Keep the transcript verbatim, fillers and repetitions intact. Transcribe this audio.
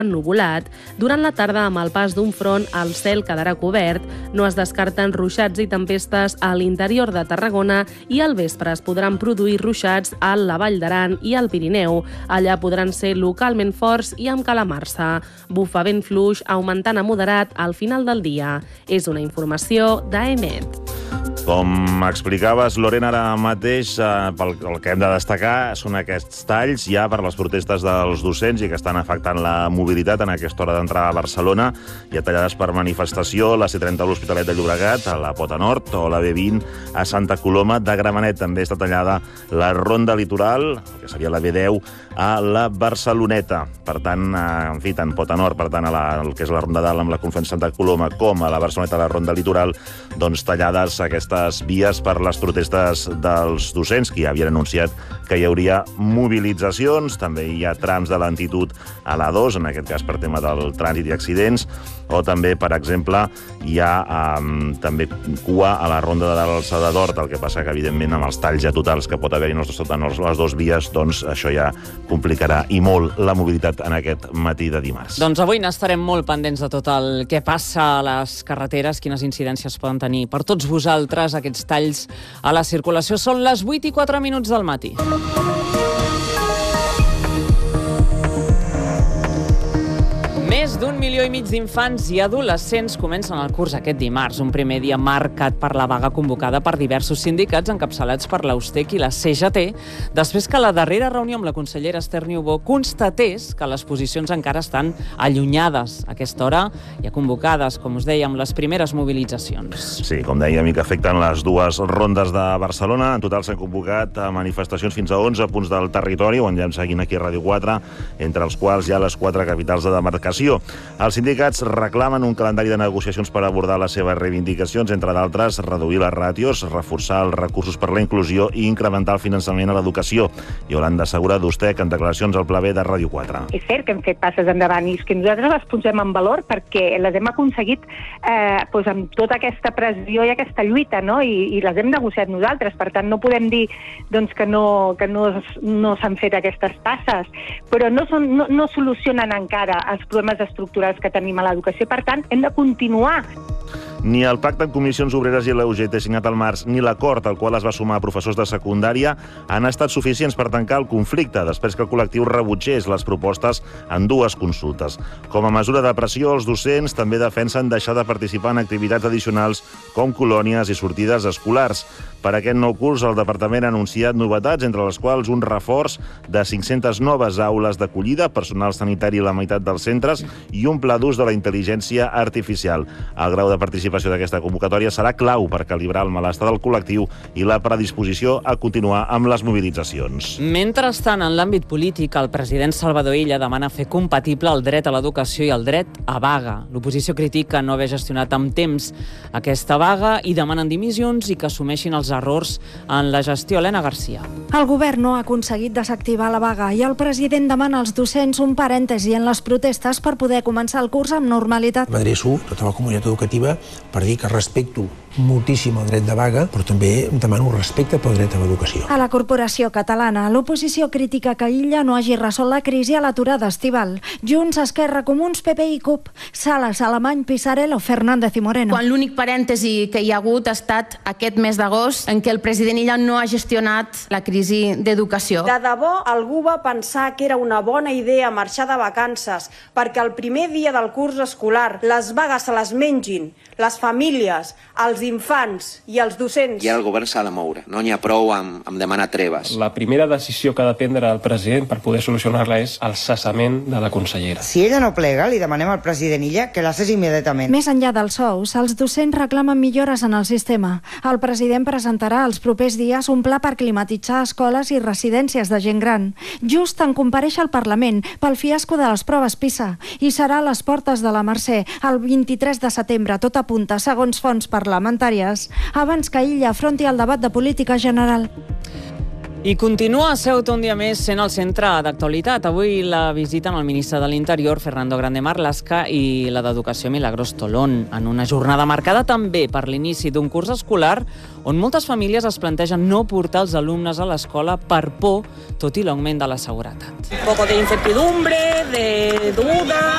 ennuvolat. Durant la tarda, amb el pas d'un front, el cel quedarà cobert. No es descarten ruixats i tempestes a l'interior de Tarragona i al vespre es podran produir ruixats a la Vall d'Aran i al Pirineu. Allà podran ser localment forts i amb calamarsa. Bufa vent fluix, augmentant a moderat al final del dia. És una informació d'A E M E T. Com explicaves, Lorena, ara mateix, eh, pel, el que hem de destacar són aquests talls ja per les protestes dels docents i que estan afectant la mobilitat en aquesta hora d'entrar a Barcelona. Hi ha tallades per manifestació, la C trenta a l'Hospitalet de Llobregat, a la Pota Nord, o la B vint a Santa Coloma de Gramenet. També està tallada la Ronda Litoral, que seria la B deu, a la Barceloneta. Per tant, eh, en fi, tant Pota Nord, per tant, a la, el que és la Ronda d'Alt amb la Confluència Santa Coloma, com a la Barceloneta, a la Ronda Litoral, doncs tallades aquestes vies per les protestes dels docents, que ja havien anunciat que hi hauria mobilitzacions. També hi ha trams de lentitud a l'A dos, en aquest cas per tema del trànsit i accidents, o també, per exemple, hi ha um, també cua a la Ronda de l'Alçada d'Hort, el que passa que, evidentment, amb els talls ja totals que pot haver-hi en les dues vies, doncs això ja complicarà i molt la mobilitat en aquest matí de dimarts. Doncs avui n'estarem molt pendents de tot el que passa a les carreteres, quines incidències poden tenir per tots vosaltres aquests talls a la circulació. Són les vuit i quatre minuts del matí. Més d'un milió i mig d'infants i adolescents comencen el curs aquest dimarts, un primer dia marcat per la vaga convocada per diversos sindicats encapçalats per l'Austec i la C G T, després que la darrera reunió amb la consellera Esther Niubó constatés que les posicions encara estan allunyades. A aquesta hora hi ha convocades, com us dèiem, les primeres mobilitzacions. Sí, com dèiem, i que afecten les dues rondes de Barcelona. En total s'han convocat a manifestacions fins a onze punts del territori, on ja em seguint aquí a Ràdio quatre, entre els quals hi ha les quatre capitals de demarcació. Els sindicats reclamen un calendari de negociacions per abordar les seves reivindicacions, entre d'altres, reduir les ràtios, reforçar els recursos per la inclusió i incrementar el finançament a l'educació. Iolanda Segura, d'Ustec, en declaracions al Pla B de Ràdio quatre. És cert que hem fet passes endavant i és que nosaltres les posem en valor perquè les hem aconseguit eh, doncs amb tota aquesta pressió i aquesta lluita, no? I, i les hem negociat nosaltres. Per tant, no podem dir doncs, que no, que no, no s'han fet aquestes passes, però no, són, no, no solucionen encara els problemes estructurals que tenim a l'educació. Per tant, hem de continuar. Ni el pacte en comissions obreres i la U G T signat al març, ni l'acord al qual es va sumar a professors de secundària han estat suficients per tancar el conflicte, després que el col·lectiu rebutgés les propostes en dues consultes. Com a mesura de pressió, els docents també defensen deixar de participar en activitats addicionals com colònies i sortides escolars. Per aquest nou curs, el departament ha anunciat novetats, entre les quals un reforç de cinc-centes noves aules d'acollida, personal sanitari a la meitat dels centres i un pla d'ús de la intel·ligència artificial. El grau de participació d'aquesta convocatòria serà clau per calibrar el malestar del col·lectiu i la predisposició a continuar amb les mobilitzacions. Mentrestant, en l'àmbit polític, el president Salvador Illa demana fer compatible el dret a l'educació i el dret a vaga. L'oposició critica no haver gestionat amb temps aquesta vaga i demanen dimissions i que assumeixin els errors en la gestió. Helena Garcia. El govern no ha aconseguit desactivar la vaga i el president demana als docents un parèntesi en les protestes per poder començar el curs amb normalitat. M'adreço a tota la comunitat educativa per dir que respecto moltíssim el dret de vaga, però també demano respecte pel dret a l'educació. A la corporació catalana, l'oposició critica que Illa no hagi resolt la crisi a l'aturada estival. Junts, Esquerra, Comuns, P P i C U P, Sales, Alemany, Pisarello, Fernández i Moreno. Quan l'únic parèntesi que hi ha hagut ha estat aquest mes d'agost en què el president Illa no ha gestionat la crisi d'educació. De debò, algú va pensar que era una bona idea marxar de vacances perquè el primer dia del curs escolar les vagues se les mengin les famílies, els infants i els docents. I ara el govern s'ha de moure, no n'hi ha prou amb, amb demanar treves. La primera decisió que ha de prendre el president per poder solucionar-la és el cessament de la consellera. Si ella no plega, li demanem al president Illa que la cessi immediatament. Més enllà dels sous, els docents reclamen millores en el sistema. El president presentarà els propers dies un pla per climatitzar escoles i residències de gent gran, just en comparèixer al Parlament pel fiasco de les proves PISA, i serà a les portes de la Mercè el vint-i-tres de setembre, tot apunta, segons fonts parlamentàries, abans que Illa afronti el debat de política general. I continua a Ceuta un dia més sent el centre d'actualitat. Avui la visiten el ministre de l'Interior, Fernando Grande Marlaska, i la d'Educació, Milagros Tolón, en una jornada marcada també per l'inici d'un curs escolar on moltes famílies es plantegen no portar els alumnes a l'escola per por, tot i l'augment de la seguretat. Un poco de incertidumbre, de duda.